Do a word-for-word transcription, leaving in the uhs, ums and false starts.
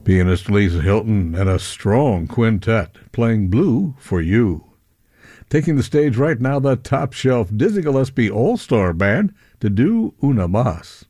Pianist Lisa Hilton and a strong quintet playing Blue for You. Taking the stage right now, the top shelf Dizzy Gillespie All-Star Band to do Una Mas.